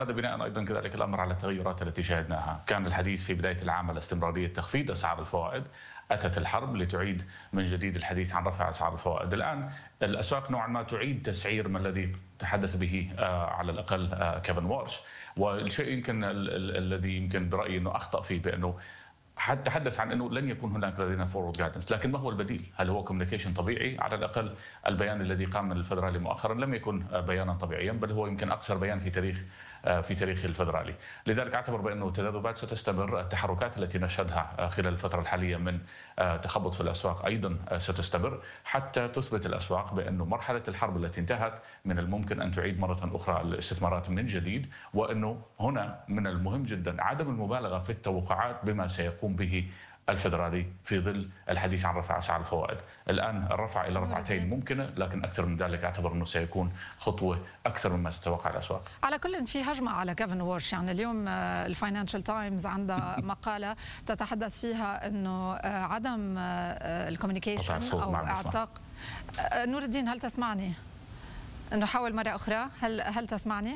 هذا بناء ايضا كذلك الامر على التغيرات التي شاهدناها، كان الحديث في بدايه العام على استمراريه تخفيض اسعار الفوائد، اتت الحرب لتعيد من جديد الحديث عن رفع اسعار الفوائد، الان الاسواق نوعا ما تعيد تسعير ما الذي تحدث به على الاقل كيفن وارش، والشيء يمكن الذي يمكن برايي انه اخطا فيه بانه تحدث عن انه لن يكون هناك لدينا فورورد جايدنس، لكن ما هو البديل؟ هل هو كوميونيكيشن طبيعي؟ على الاقل البيان الذي قام من الفدرالي مؤخرا لم يكن بيانا طبيعيا، بل هو يمكن اقصر بيان في تاريخ الفدرالي، لذلك اعتبر بانه التذبذبات ستستمر، التحركات التي نشهدها خلال الفتره الحاليه من تخبط في الاسواق ايضا ستستمر حتى تثبت الاسواق بانه مرحله الحرب التي انتهت من الممكن ان تعيد مره اخرى الاستثمارات من جديد، وانه هنا من المهم جدا عدم المبالغه في التوقعات بما سيقوم به الفدرالي في ظل الحديث عن رفع اسعار الفوائد، الان الرفع الى رفعتين ممكنه، لكن اكثر من ذلك اعتبر انه سيكون خطوه اكثر مما تتوقع الاسواق. على كل في هجمه على كيفن وارش، يعني اليوم الفاينانشال تايمز عندها مقاله تتحدث فيها انه عدم الكوميونيكيشن او اعتاق. نور الدين هل تسمعني؟ نحاول مره اخرى، هل تسمعني؟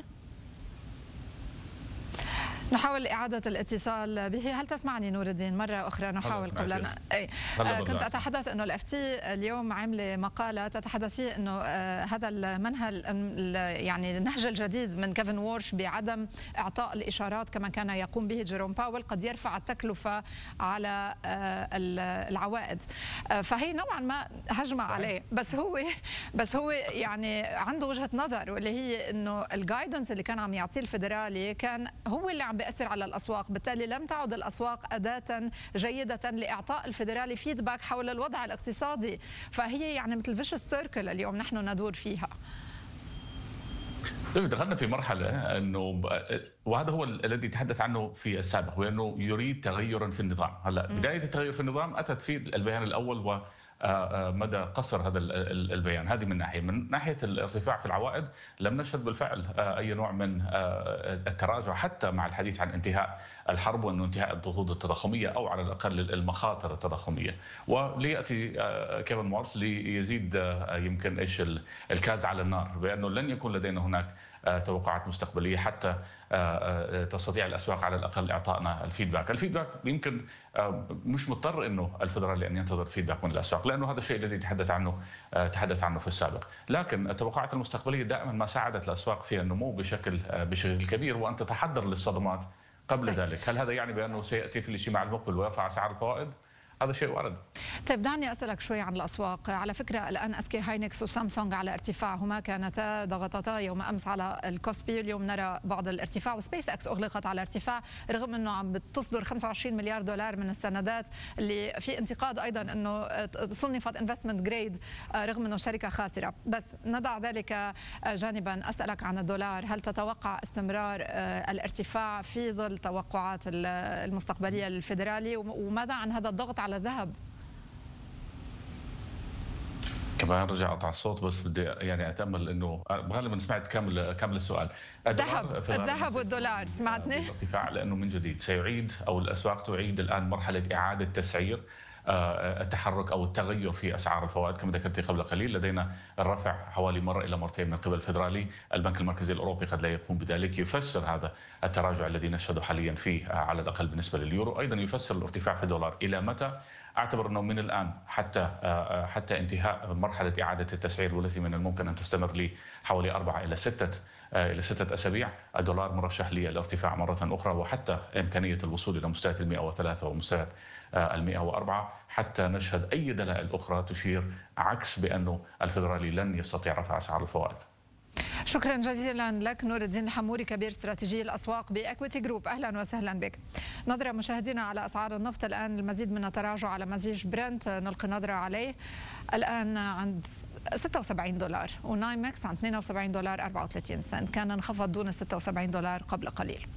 نحاول إعادة الاتصال به. هل تسمعني نور الدين مرة أخرى؟ نحاول قبل أن كنت أتحدث أنه الأفتي اليوم عاملة مقالة تتحدث فيه أنه هذا المنهج يعني النهج الجديد من كيفن وارش بعدم إعطاء الإشارات كما كان يقوم به جيروم باول قد يرفع التكلفة على العوائد، فهي نوعا ما هجمة عليه، بس هو يعني عنده وجهة نظر، واللي هي أنه الجايدنس اللي كان عم يعطيه الفدرالي كان هو اللي عم بيأثر على الأسواق، بالتالي لم تعد الأسواق أداة جيدة لإعطاء الفدرالي فيدباك حول الوضع الاقتصادي، فهي يعني مثل فيش سيركل اليوم نحن ندور فيها. دخلنا في مرحلة أنه وهذا هو الذي تحدث عنه في السابق، بأنه يريد تغيرا في النظام. هلا بداية التغير في النظام أتت في البيان الأول و مدى قصر هذا البيان، هذه من ناحيه، من ناحيه الارتفاع في العوائد لم نشهد بالفعل اي نوع من التراجع حتى مع الحديث عن انتهاء الحرب وانه انتهاء الضغوط التضخميه او على الاقل المخاطر التضخميه، ولياتي كيفن وارش ليزيد يمكن ايش الكاز على النار بانه لن يكون لدينا هناك توقعات مستقبليه حتى تستطيع الاسواق على الاقل اعطائنا الفيدباك، الفيدباك يمكن مش مضطر انه الفدرالي ان ينتظر فيدباك من الاسواق لانه هذا الشيء الذي تحدث عنه في السابق، لكن التوقعات المستقبليه دائما ما ساعدت الاسواق في النمو بشكل كبير وان تتحضر للصدمات قبل ذلك، هل هذا يعني بانه سياتي في الاجتماع المقبل ويرفع اسعار الفوائد؟ هذا شيء وارد. طيب دعني اسالك شوي عن الاسواق، على فكره الان اسكي هاينكس وسامسونج على ارتفاعهما، كانتا ضغطتا يوم امس على الكوسبي، اليوم نرى بعض الارتفاع، وسبيس اكس اغلقت على ارتفاع رغم انه عم بتصدر 25 مليار دولار من السندات اللي في انتقاد ايضا انه صنفت انفستمنت جريد رغم انه شركه خاسره، بس نضع ذلك جانبا، اسالك عن الدولار، هل تتوقع استمرار الارتفاع في ظل توقعات المستقبليه للفدرالي، وماذا عن هذا الضغط على الذهب؟ كمان ارجع اقطع الصوت، بس بدي يعني اتامل انه غالبا سمعت كامل السؤال. الذهب والدولار سمعتني؟ الارتفاع لانه من جديد سيعيد او الاسواق تعيد الان مرحله اعاده تسعير التحرك او التغير في اسعار الفوائد، كما ذكرت قبل قليل لدينا الرفع حوالي مره الى مرتين من قبل الفدرالي، البنك المركزي الاوروبي قد لا يقوم بذلك، يفسر هذا التراجع الذي نشهده حاليا فيه على الاقل بالنسبه لليورو، ايضا يفسر الارتفاع في الدولار. الى متى؟ اعتبر انه من الان حتى انتهاء مرحله اعاده التسعير والتي من الممكن ان تستمر لحوالي 4 إلى 6 أسابيع، الدولار مرشح للارتفاع مرة أخرى، وحتى إمكانية الوصول إلى مستويات 103 ومستويات 104 حتى نشهد أي دلائل أخرى تشير عكس بأنه الفدرالي لن يستطيع رفع أسعار الفوائد. شكرا جزيلا لك نور الدين الحموري، كبير استراتيجي الاسواق باكويتي جروب، اهلا وسهلا بك. نظره مشاهدينا على اسعار النفط، الان المزيد من التراجع على مزيج برنت نلقي نظره عليه الان عند 76 دولار، ونايمكس عند 72 دولار 34 سنت، كان انخفض دون 76 دولار قبل قليل.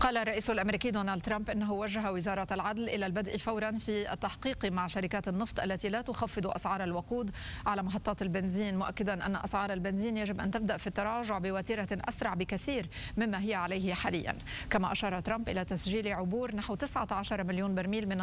قال الرئيس الأمريكي دونالد ترامب أنه وجه وزارة العدل إلى البدء فورا في التحقيق مع شركات النفط التي لا تخفض أسعار الوقود على محطات البنزين، مؤكدا أن أسعار البنزين يجب أن تبدأ في التراجع بوتيرة أسرع بكثير مما هي عليه حاليا. كما أشار ترامب إلى تسجيل عبور نحو 19 مليون برميل من